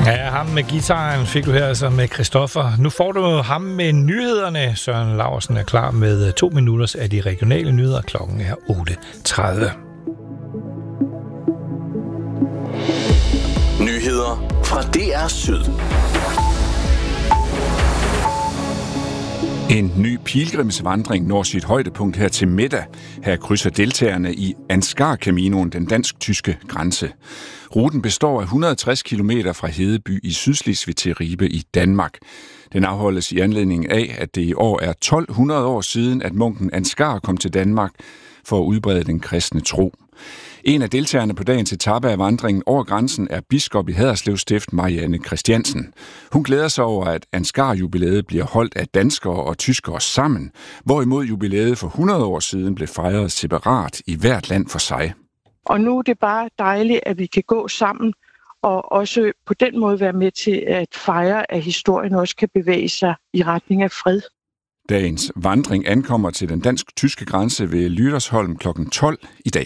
Ja, ham med guitaren fik du her altså med Christoffer. Nu får du ham med nyhederne. Søren Laursen er klar med 2 minutter af de regionale nyheder. Klokken er 8:30. Nyheder fra DR Syd. En ny pilgrimsvandring når sit højdepunkt her til middag. Her krydser deltagerne i Ansgar-Caminoen, den dansk-tyske grænse. Ruten består af 160 km fra Hedeby i Sydslesvig til Ribe i Danmark. Den afholdes i anledning af, at det i år er 1200 år siden, at munken Ansgar kom til Danmark for at udbrede den kristne tro. En af deltagerne på dagens etape af vandringen over grænsen er biskop i Haderslev Stift, Marianne Christiansen. Hun glæder sig over, at Ansgar-jubilæet bliver holdt af danskere og tyskere sammen, hvorimod jubilæet for 100 år siden blev fejret separat i hvert land for sig. Og nu er det bare dejligt, at vi kan gå sammen og også på den måde være med til at fejre, at historien også kan bevæge sig i retning af fred. Dagens vandring ankommer til den dansk-tyske grænse ved Lydersholm kl. 12 i dag.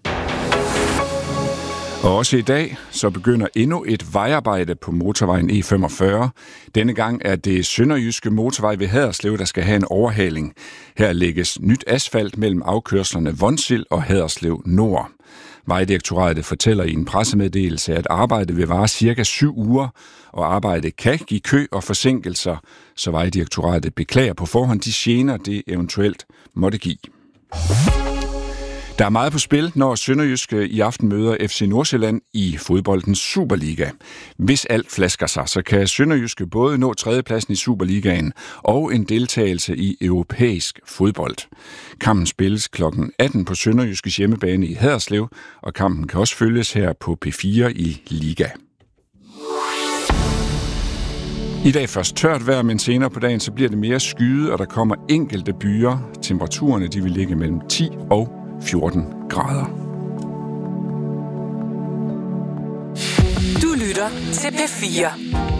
Og også i dag så begynder endnu et vejarbejde på motorvejen E45. Denne gang er det sønderjyske motorvej ved Haderslev, der skal have en overhaling. Her lægges nyt asfalt mellem afkørslerne Vonsild og Haderslev Nord. Vejdirektoratet fortæller i en pressemeddelelse, at arbejdet vil vare cirka 7 uger, og arbejdet kan give kø og forsinkelser, så Vejdirektoratet beklager på forhånd de gener, det eventuelt måtte give. Der er meget på spil, når Sønderjyske i aften møder FC Nordsjælland i fodboldens Superliga. Hvis alt flasker sig, så kan Sønderjyske både nå 3. pladsen i Superligaen og en deltagelse i europæisk fodbold. Kampen spilles kl. 18 på Sønderjyskes hjemmebane i Haderslev, og kampen kan også følges her på P4 i Liga. I dag først tørt vejr, men senere på dagen så bliver det mere skyet, og der kommer enkelte byer. Temperaturerne de vil ligge mellem 10 og 14 grader. Du lytter til P4.